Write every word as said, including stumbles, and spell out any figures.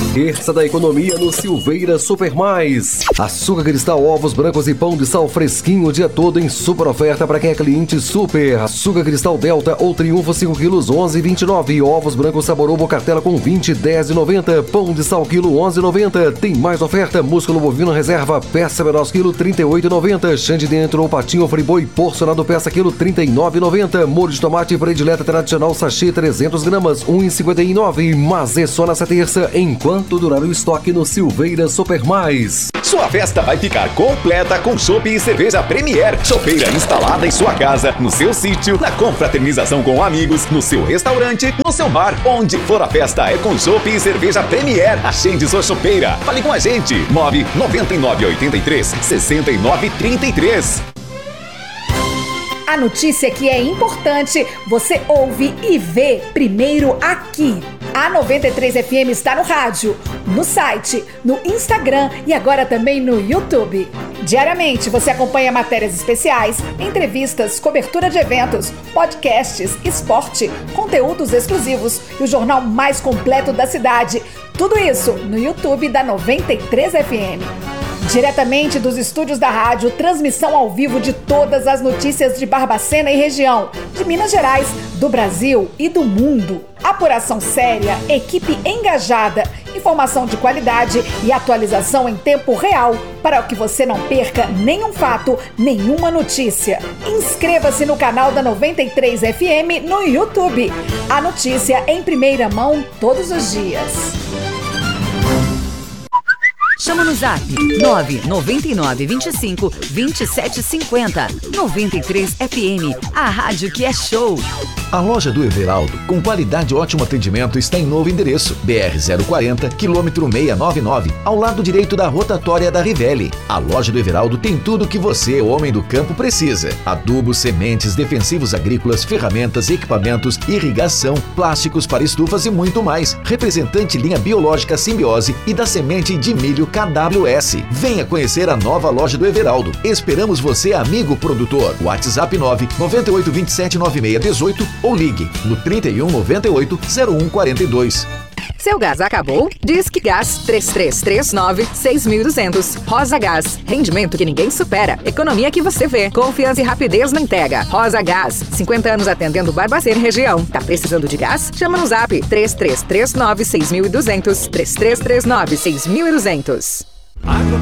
Terça da economia no Silveira Super Mais. Açúcar cristal, ovos brancos e pão de sal fresquinho o dia todo em super oferta para quem é cliente super. Açúcar cristal Delta ou Triunfo cinco quilos onze e vinte e nove. Ovos brancos sabor ovo cartela com vinte, dez e noventa. Pão de sal quilo onze e noventa. Tem mais oferta. Músculo bovino reserva peça menor quilo trinta e oito e noventa. Chã de dentro ou patinho friboi porcionado peça quilo trinta e nove e noventa. Molho de tomate predileta tradicional sachê trezentos gramas um e cinquenta e nove. Mas é só nessa terça enquanto durar o estoque no Silveira Super Mais. Sua festa vai ficar completa com chopp e cerveja Premier. Chopeira instalada em sua casa, no seu sítio, na confraternização com amigos, no seu restaurante, no seu bar. Onde for a festa é com chopp e cerveja Premier. Agende sua chopeira. Fale com a gente. nove nove nove oito três seis nove três três. A notícia que é importante, você ouve e vê primeiro aqui. A noventa e três F M está no rádio, no site, no Instagram e agora também no YouTube. Diariamente você acompanha matérias especiais, entrevistas, cobertura de eventos, podcasts, esporte, conteúdos exclusivos e o jornal mais completo da cidade. Tudo isso no YouTube da noventa e três F M. Diretamente dos estúdios da rádio, transmissão ao vivo de todas as notícias de Barbacena e região, de Minas Gerais, do Brasil e do mundo. Apuração séria, equipe engajada, informação de qualidade e atualização em tempo real para que você não perca nenhum fato, nenhuma notícia. Inscreva-se no canal da noventa e três F M no YouTube. A notícia em primeira mão todos os dias. Chama no zap nove nove nove, vinte e cinco, vinte e sete cinquenta. noventa e três F M, a rádio que é show. A loja do Everaldo, com qualidade e ótimo atendimento, está em novo endereço. B R zero quarenta, quilômetro seiscentos e noventa e nove, ao lado direito da rotatória da Rivelli. A loja do Everaldo tem tudo o que você, homem do campo, precisa. Adubos, sementes, defensivos agrícolas, ferramentas, equipamentos, irrigação, plásticos para estufas e muito mais. Representante linha biológica Simbiose e da semente de milho K W S. Venha conhecer a nova loja do Everaldo. Esperamos você, amigo produtor. WhatsApp nove nove oito dois sete nove seis um oito ou ligue no trinta e um, noventa e oito, zero um quarenta e dois. Seu gás acabou? Disque Gás três três três nove, seis dois zero zero. Rosa Gás, rendimento que ninguém supera, economia que você vê, confiança e rapidez na entrega. Rosa Gás, cinquenta anos atendendo Barbacena e região. Tá precisando de gás? Chama no zap três três três nove, seis dois zero zero, três três três nove, seis dois zero zero.